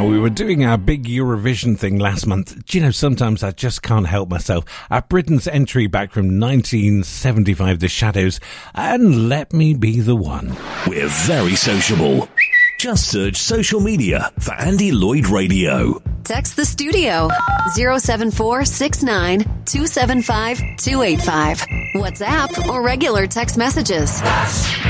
Now, we were doing our big Eurovision thing last month. Do you know, sometimes I just can't help myself. At Britain's entry back from 1975, The Shadows, and Let Me Be the One. We're very sociable. Just search social media for Andy Lloyd Radio. Text the studio 07469 275 285. WhatsApp or regular text messages.